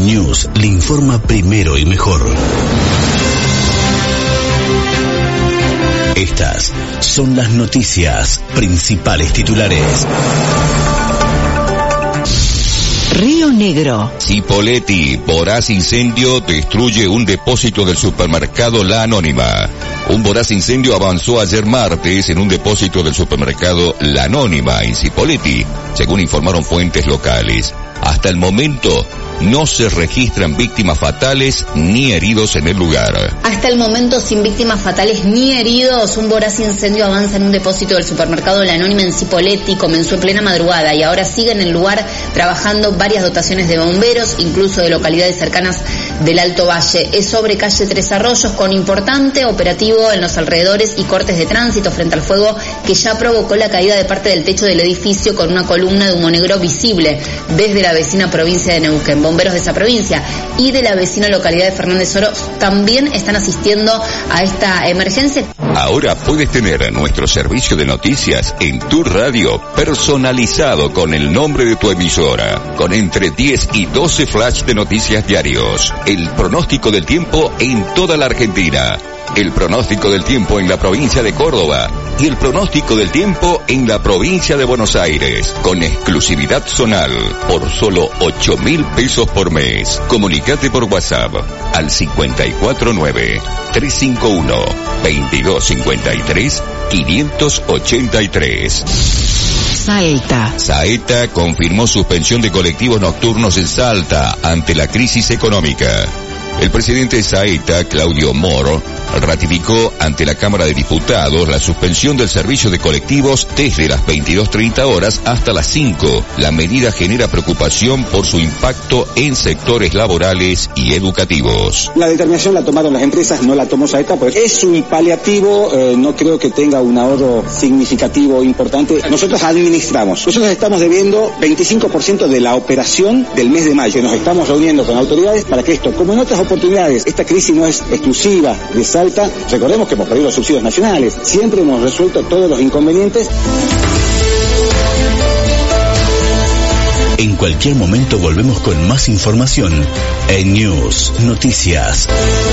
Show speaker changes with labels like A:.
A: News le informa primero y mejor. Estas son las noticias, principales titulares.
B: Río Negro.
C: Cipolletti, voraz incendio destruye un depósito del supermercado La Anónima. Un voraz incendio avanzó ayer martes en un depósito del supermercado La Anónima en Cipolletti, según informaron fuentes locales. Hasta el momento no se registran víctimas fatales ni heridos en el lugar.
D: Hasta el momento, sin víctimas fatales ni heridos, un voraz incendio avanza en un depósito del supermercado La Anónima en Cipolletti. Comenzó en plena madrugada y ahora sigue en el lugar trabajando varias dotaciones de bomberos, incluso de localidades cercanas del Alto Valle. Es sobre calle Tres Arroyos, con importante operativo en los alrededores y cortes de tránsito frente al fuego que ya provocó la caída de parte del techo del edificio, con una columna de humo negro visible desde la vecina provincia de Neuquén. Bomberos de esa provincia y de la vecina localidad de Fernández Oro también están asistiendo a esta emergencia.
C: Ahora puedes tener nuestro servicio de noticias en tu radio, personalizado con el nombre de tu emisora, con entre 10 y 12 flash de noticias diarios. El pronóstico del tiempo en toda la Argentina. El pronóstico del tiempo en la provincia de Córdoba y el pronóstico del tiempo en la provincia de Buenos Aires, con exclusividad zonal, por solo 8.000 pesos por mes. Comunicate por WhatsApp al 549-351-2253-583.
B: Salta
C: confirmó suspensión de colectivos nocturnos en Salta ante la crisis económica. El presidente de Saeta, Claudio Moro, ratificó ante la Cámara de Diputados la suspensión del servicio de colectivos desde las 22:30 horas hasta las 5. La medida genera preocupación por su impacto en sectores laborales y educativos.
E: La determinación la tomaron las empresas, no la tomó Saeta, pues es un paliativo, no creo que tenga un ahorro significativo importante. Nosotros administramos, nosotros estamos debiendo 25% de la operación del mes de mayo. Nos estamos reuniendo con autoridades para que esto, como en otras oportunidades, esta crisis no es exclusiva de Salta. Recordemos que hemos perdido los subsidios nacionales, siempre hemos resuelto todos los inconvenientes.
A: En cualquier momento volvemos con más información en News Noticias.